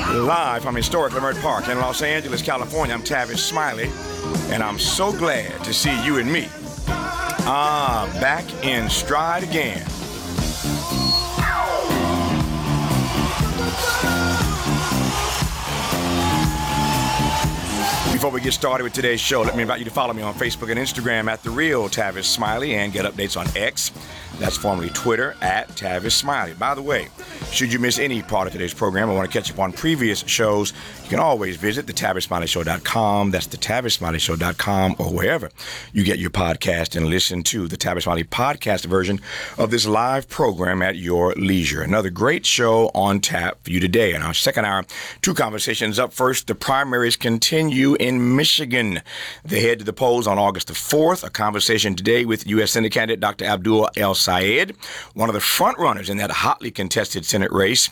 Live from historic Leimert Park in Los Angeles, California, I'm Tavis Smiley, and I'm so glad to see you and me. Back in stride again. Before we get started with today's show, let me invite you to follow me on Facebook and Instagram at The Real Tavis Smiley and get updates on X. That's formerly Twitter at Tavis Smiley. By the way, should you miss any part of today's program or want to catch up on previous shows, you can always visit thetavissmileyshow.com. That's thetavissmileyshow.com or wherever you get your podcast and listen to the Tavis Smiley podcast version of this live program at your leisure. Another great show on tap for you today. In our second hour, two conversations up. First, the primaries continue in Michigan. They head to the polls on August the 4th. A conversation today with U.S. Senate candidate Dr. Abdul El-Sayed, one of the front runners in that hotly contested Senate race.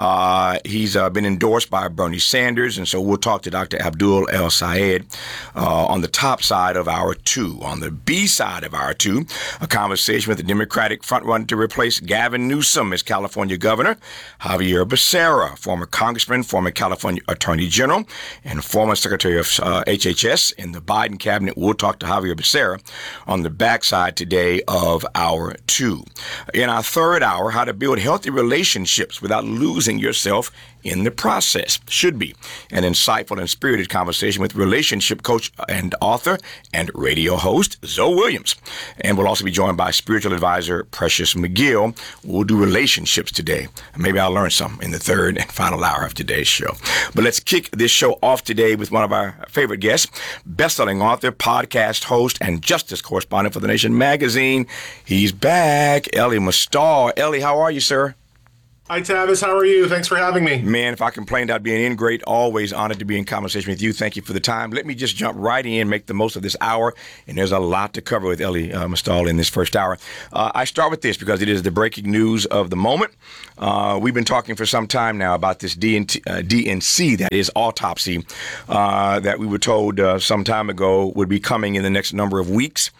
He's been endorsed by Bernie Sanders, and so we'll talk to Dr. Abdul El-Sayed on the top side of hour two. On the B side of hour two, a conversation with the Democratic front-runner to replace Gavin Newsom as California governor, Javier Becerra, former congressman, former California attorney general, and former secretary of HHS in the Biden cabinet. We'll talk to Javier Becerra on the backside today of hour two. In our third hour, how to build healthy relationships without losing yourself in the process. Should be an insightful and spirited conversation with relationship coach and author and radio host Zoe Williams. And we'll also be joined by spiritual advisor Precious McGill. We'll do relationships today. Maybe I'll learn some in the third and final hour of today's show. But let's kick this show off today with one of our favorite guests, best-selling author, podcast host, and justice correspondent for The Nation magazine. He's back, Elie Mystal. Elie, how are you, sir? Hi, Tavis. How are you? Thanks for having me. Man, if I complained, I'd be an ingrate. Always honored to be in conversation with you. Thank you for the time. Let me just jump right in, make the most of this hour. And there's a lot to cover with Elie Mystal in this first hour. I start with this because it is the breaking news of the moment. We've been talking for some time now about this DNC, that is autopsy, that we were told some time ago would be coming in the next number of weeks.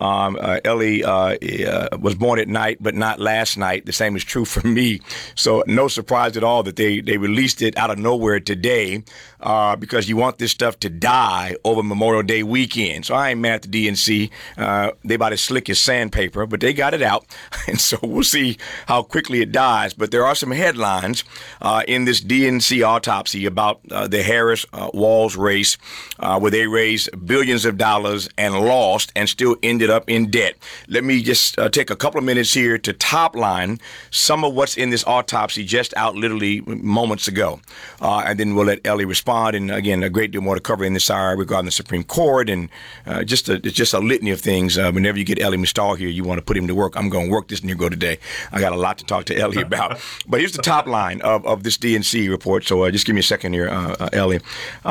Elie was born at night, but not last night. The same is true for me. So no surprise at all that they released it out of nowhere today because you want this stuff to die over Memorial Day weekend. So I ain't mad at the DNC. They about as slick as sandpaper, but they got it out. And so we'll see how quickly it dies. But there are some headlines in this DNC autopsy about the Harris-Walz race where they raised billions of dollars and lost and still ended up in debt. Let me just take a couple of minutes here to top line some of what's in this autopsy just out literally moments ago. And then we'll let Elie respond. And again, a great deal more to cover in this hour regarding the Supreme Court and just a litany of things. Whenever you get Elie Mystal here, you want to put him to work. I'm going to work this near go today. I got a lot to talk to Elie about. But here's the top line of this DNC report. So just give me a second here, Elie.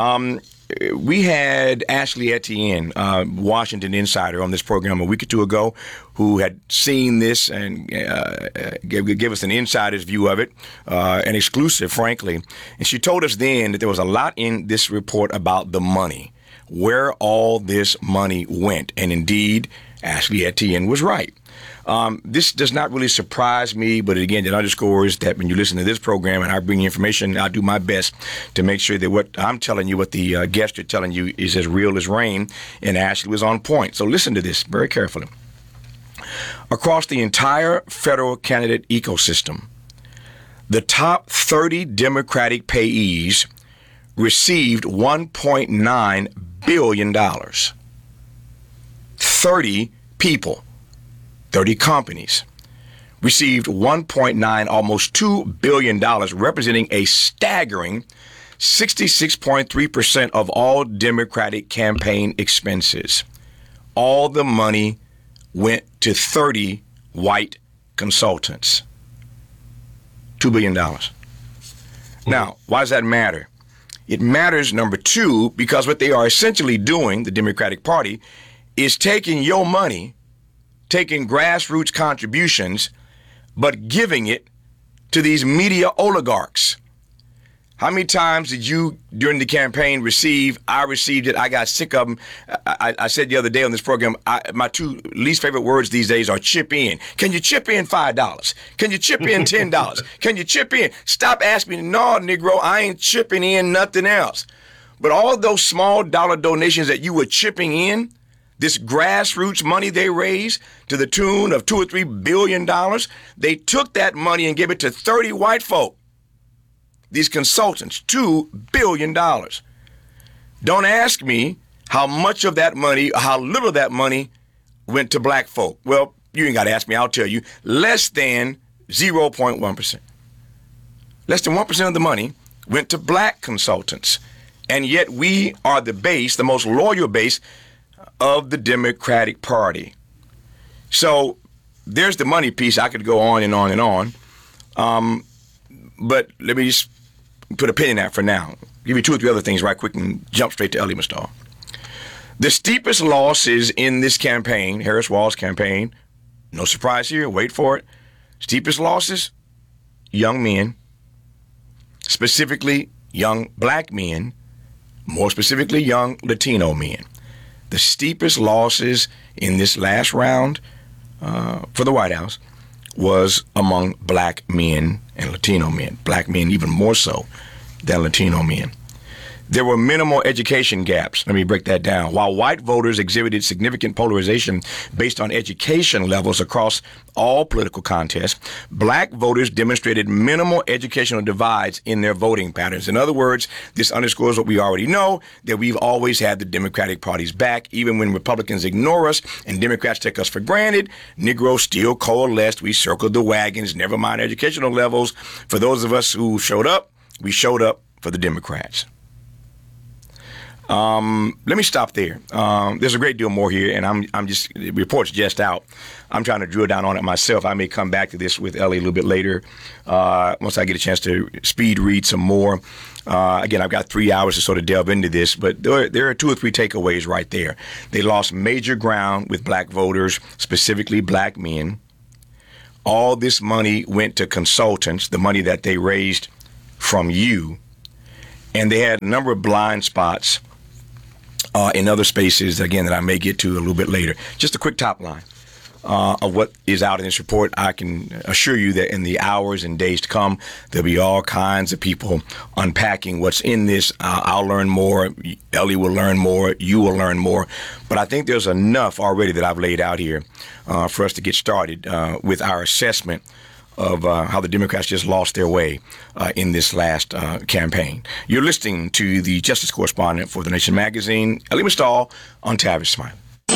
We had Ashley Etienne, Washington Insider, on this program a week or two ago, who had seen this and gave us an insider's view of it, an exclusive, frankly. And she told us then that there was a lot in this report about the money, where all this money went. And indeed, Ashley Etienne was right. This does not really surprise me, but again, it underscores that when you listen to this program and I bring you information, I do my best to make sure that what I'm telling you, what the guests are telling you is as real as rain, and Ashley was on point. So listen to this very carefully. Across the entire federal candidate ecosystem, the top 30 Democratic payees received $1.9 billion. 30 people. 30 companies received $1.9, almost $2 billion, representing a staggering 66.3% of all Democratic campaign expenses. All the money went to 30 white consultants. $2 billion. Now, why does that matter? It matters, number two, because what they are essentially doing, the Democratic Party, is taking your money, taking grassroots contributions, but giving it to these media oligarchs. How many times did you, during the campaign, I received it, I got sick of them. I said the other day on this program, my two least favorite words these days are chip in. Can you chip in $5? Can you chip in $10? Can you chip in? Stop asking me, no, Negro, I ain't chipping in nothing else. But all those small dollar donations that you were chipping in, this grassroots money they raised to the tune of $2 or $3 billion, they took that money and gave it to 30 white folk. These consultants, $2 billion. Don't ask me how much of that money, how little of that money went to black folk. Well, you ain't got to ask me, I'll tell you. Less than 0.1%. Less than 1% of the money went to black consultants. And yet we are the base, the most loyal base of the Democratic Party. So there's the money piece. I could go on and on and on. But let me just put a pin in that for now. Give you two or three other things right quick and jump straight to Elie Mystal. The steepest losses in this campaign, Harris Walz's campaign, no surprise here, wait for it. Steepest losses, young men, specifically young black men, more specifically young Latino men. The steepest losses in this last round for the White House was among black men and Latino men, black men even more so than Latino men. There were minimal education gaps. Let me break that down. While white voters exhibited significant polarization based on education levels across all political contests, black voters demonstrated minimal educational divides in their voting patterns. In other words, this underscores what we already know, that we've always had the Democratic Party's back. Even when Republicans ignore us and Democrats take us for granted, Negroes still coalesced. We circled the wagons, never mind educational levels. For those of us who showed up, we showed up for the Democrats. Let me stop there. There's a great deal more here, and I'm just, the report's just out. I'm trying to drill down on it myself. I may come back to this with Elie a little bit later once I get a chance to speed read some more. Again, I've got 3 hours to sort of delve into this, but there are two or three takeaways right there. They lost major ground with black voters, specifically black men. All this money went to consultants, the money that they raised from you, and they had a number of blind spots in other spaces, again, that I may get to a little bit later. Just a quick top line of what is out in this report. I can assure you that in the hours and days to come, there'll be all kinds of people unpacking what's in this. I'll learn more. Elie will learn more. You will learn more. But I think there's enough already that I've laid out here for us to get started with our assessment of how the Democrats just lost their way in this last campaign. You're listening to the Justice Correspondent for The Nation magazine, Elie Mystal, on Tavis Smiley.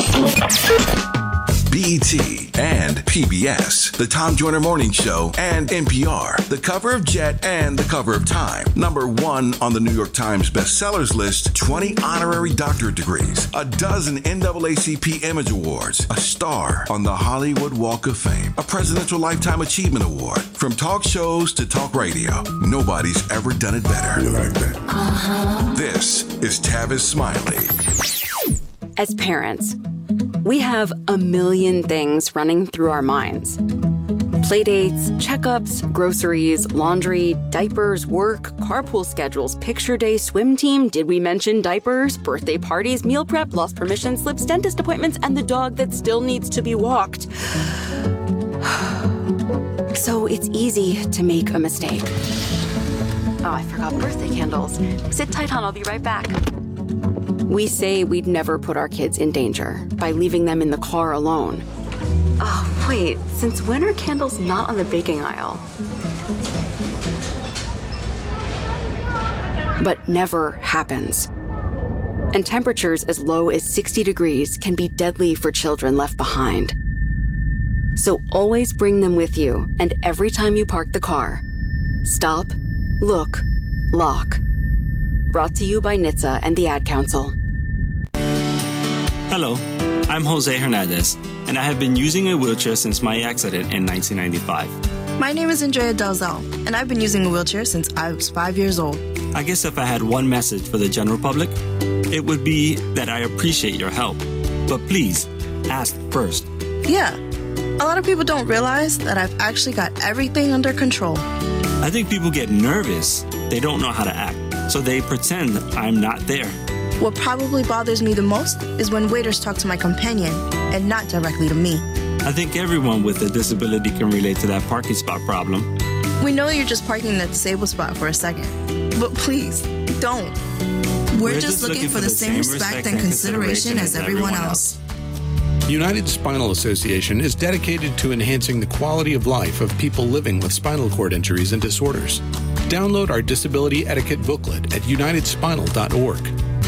BET and PBS, The Tom Joyner Morning Show, and NPR, the cover of Jet and the cover of Time. #1 on the New York Times bestsellers list, 20 honorary doctorate degrees, a dozen NAACP Image Awards, a star on the Hollywood Walk of Fame, a Presidential Lifetime Achievement Award. From talk shows to talk radio, nobody's ever done it better. You like that? This is Tavis Smiley. As parents, we have a million things running through our minds. Playdates, checkups, groceries, laundry, diapers, work, carpool schedules, picture day, swim team, did we mention diapers, birthday parties, meal prep, lost permission slips, dentist appointments, and the dog that still needs to be walked. So it's easy to make a mistake. Oh, I forgot birthday candles. Sit tight, hon, I'll be right back. We say we'd never put our kids in danger by leaving them in the car alone. Oh, wait, since when are candles not on the baking aisle? But never happens. And temperatures as low as 60 degrees can be deadly for children left behind. So always bring them with you, and every time you park the car, stop, look, lock. Brought to you by NHTSA and the Ad Council. Hello, I'm Jose Hernandez, and I have been using a wheelchair since my accident in 1995. My name is Andrea Dalzell, and I've been using a wheelchair since I was 5 years old. I guess if I had one message for the general public, it would be that I appreciate your help. But please, ask first. Yeah, a lot of people don't realize that I've actually got everything under control. I think people get nervous. They don't know how to act, so they pretend I'm not there. What probably bothers me the most is when waiters talk to my companion and not directly to me. I think everyone with a disability can relate to that parking spot problem. We know you're just parking in that disabled spot for a second, but please, don't. We're just looking for the same respect and consideration as everyone else. United Spinal Association is dedicated to enhancing the quality of life of people living with spinal cord injuries and disorders. Download our disability etiquette booklet at unitedspinal.org.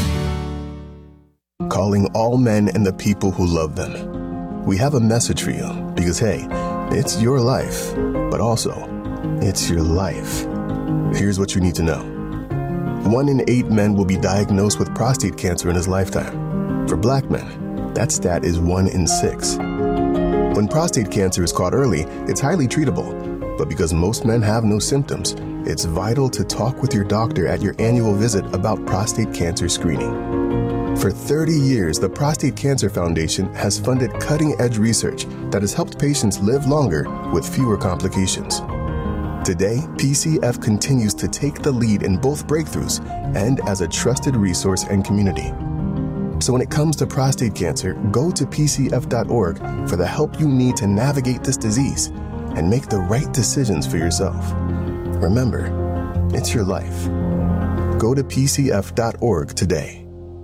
Calling all men and the people who love them. We have a message for you because, hey, it's your life, but also, it's your life. Here's what you need to know. 1 in 8 men will be diagnosed with prostate cancer in his lifetime. For black men, that stat is 1 in 6. When prostate cancer is caught early, it's highly treatable. But because most men have no symptoms, it's vital to talk with your doctor at your annual visit about prostate cancer screening. For 30 years, the Prostate Cancer Foundation has funded cutting-edge research that has helped patients live longer with fewer complications. Today, PCF continues to take the lead in both breakthroughs and as a trusted resource and community. So when it comes to prostate cancer, go to pcf.org for the help you need to navigate this disease and make the right decisions for yourself. Remember, it's your life. Go to pcf.org today.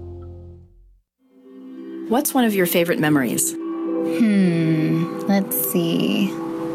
What's one of your favorite memories? Let's see.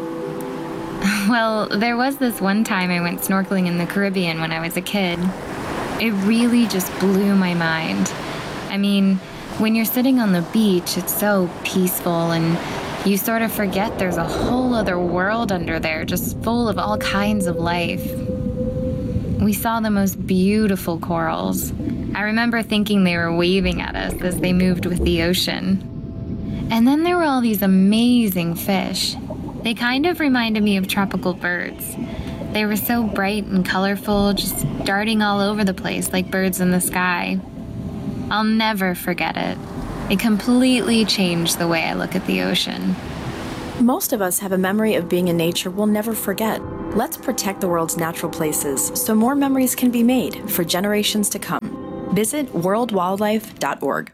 Well, there was this one time I went snorkeling in the Caribbean when I was a kid. It really just blew my mind. I mean, when you're sitting on the beach, it's so peaceful and you sort of forget there's a whole other world under there, just full of all kinds of life. We saw the most beautiful corals. I remember thinking they were waving at us as they moved with the ocean. And then there were all these amazing fish. They kind of reminded me of tropical birds. They were so bright and colorful, just darting all over the place like birds in the sky. I'll never forget it. It completely changed the way I look at the ocean. Most of us have a memory of being in nature we'll never forget. Let's protect the world's natural places so more memories can be made for generations to come. Visit worldwildlife.org.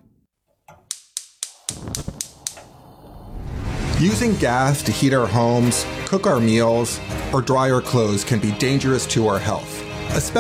Using gas to heat our homes, cook our meals, or dry our clothes can be dangerous to our health, especially